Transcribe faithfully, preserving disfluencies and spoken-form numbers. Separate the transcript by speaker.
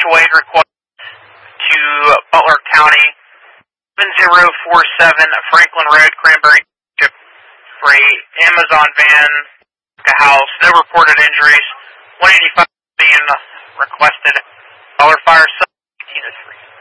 Speaker 1: mutual aid request to Butler County, seven zero four seven Franklin Road, Cranberry, for a Amazon van, a house, no reported injuries, one eighty-five being requested. Dollar Fire eighteen oh three.